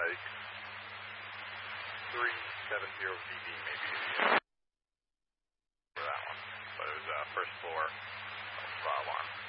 like 370 dB maybe for that one. But it was first floor alarm.